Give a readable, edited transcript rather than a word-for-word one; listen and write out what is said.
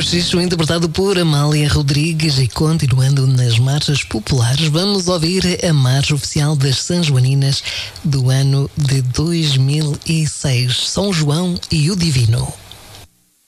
Cochicho, interpretado por Amália Rodrigues. E continuando nas marchas populares, vamos ouvir a marcha oficial das Sanjoaninas do ano de 2006, São João e o Divino.